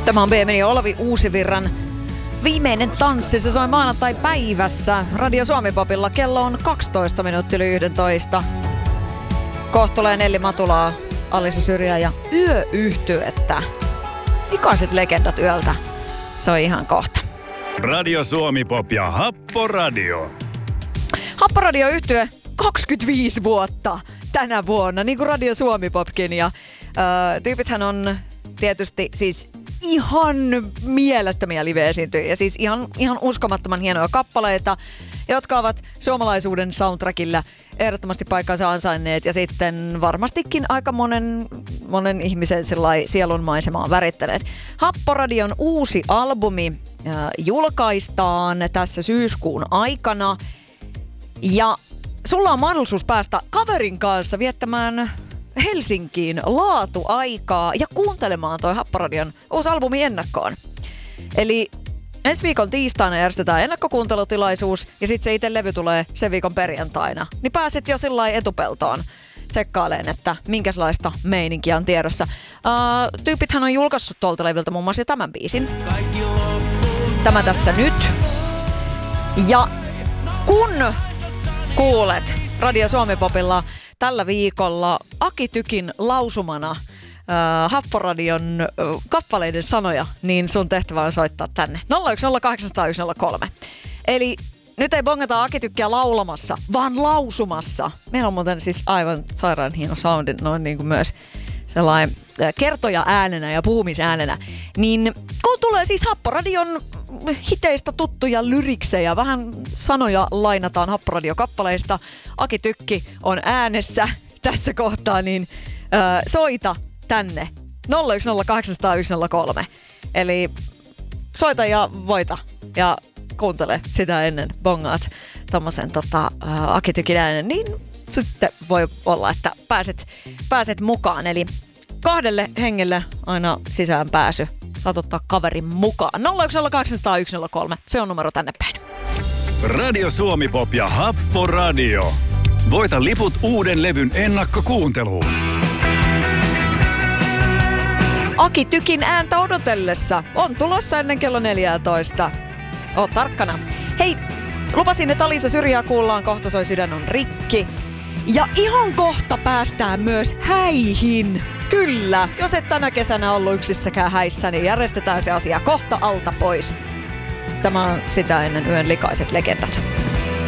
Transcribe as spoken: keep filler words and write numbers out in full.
Tämä on B M ja Olavi Uusivirran viimeinen tanssi. Se soi maanantai-päivässä Radio Suomi-popilla. Kello on kaksitoista minuuttia yli yksitoista. Kohta tulee Nelli Matulaa, Alisa Syrjä ja Yöyhtyettä. Ikaiset legendat yöltä. Se on ihan kohta. Radio Suomi-pop ja Happoradio. Happoradio-yhtye kaksikymmentäviisi vuotta tänä vuonna, niin kuin Radio Suomi-popkin. Ja äh, tyypithän on tietysti siis ihan mielettömiä live-esiintyjiä. Siis ihan, ihan uskomattoman hienoja kappaleita, jotka ovat suomalaisuuden soundtrackilla ehdottomasti paikkansa ansainneet ja sitten varmastikin aika monen, monen ihmisen sielun maisemaan värittäneet. Happoradion uusi albumi äh, julkaistaan tässä syyskuun aikana ja sulla on mahdollisuus päästä kaverin kanssa viettämään Helsinkiin laatuaikaa ja kuuntelemaan toi Happoradion uusi albumi ennakkoon. Eli ensi viikon tiistaina järjestetään ennakkokuuntelutilaisuus ja sitten se itse levy tulee sen viikon perjantaina. Niin pääset jo sillä lailla etupeltoon tsekkaileen, että minkälaista meininkiä on tiedossa. Uh, tyypithän on julkaissut tuolta levyltä muun muassa jo tämän biisin. Tämä tässä nyt. Ja kun kuulet Radio Suomi-popilla tällä viikolla Aki Tykin lausumana äh, Happoradion äh, kappaleiden sanoja, niin sun tehtävä on soittaa tänne. nolla yksi nolla kahdeksan nolla yksi nolla kolme. Eli nyt ei bongata Aki Tykkiä laulamassa, vaan lausumassa. Meillä on muuten siis aivan sairaan hieno soundi, noin niin kuin myös sellainen äh, kertoja äänenä ja puhumisäänenä. Niin kun tulee siis Happoradion hiteistä tuttuja lyriksejä, vähän sanoja lainataan Happoradio-kappaleista. Aki Tykki on äänessä tässä kohtaa, niin äh, soita tänne nolla yksi nolla kahdeksan nolla yksi nolla kolme. Eli soita ja voita ja kuuntele sitä ennen bongaat tommosen tota, äh, Aki Tykin äänen, niin sitten voi olla, että pääset, pääset mukaan. Eli kahdelle hengelle aina sisään pääsy. Saat ottaa kaverin mukaan. nolla yksi nolla kahdeksan nolla yksi nolla kolme. Se on numero tänne päin. Radio Suomi-pop ja Happoradio. Voita liput uuden levyn ennakkokuunteluun. Aki Tykin ääntä odotellessa on tulossa ennen kello neljätoista. Oot tarkkana. Hei, lupasin, että Alisa Syrjää kuullaan. Kohta soi Sydän on rikki. Ja ihan kohta päästään myös häihin. Kyllä, jos et tänä kesänä ollut yksissäkään häissä, niin järjestetään se asia kohta alta pois. Tämä on sitä ennen yön likaiset legendat.